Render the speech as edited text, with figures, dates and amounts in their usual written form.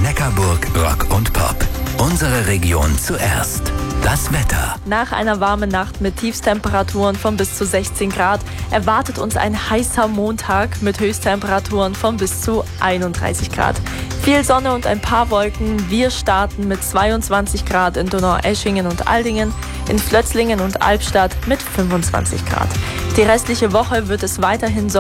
Neckarburg Rock und Pop. Unsere Region zuerst. Das Wetter. Nach einer warmen Nacht mit Tiefstemperaturen von bis zu 16 Grad erwartet uns ein heißer Montag mit Höchsttemperaturen von bis zu 31 Grad. Viel Sonne und ein paar Wolken. Wir starten mit 22 Grad in Donaueschingen und Aldingen, in Flötzlingen und Albstadt mit 25 Grad. Die restliche Woche wird es weiterhin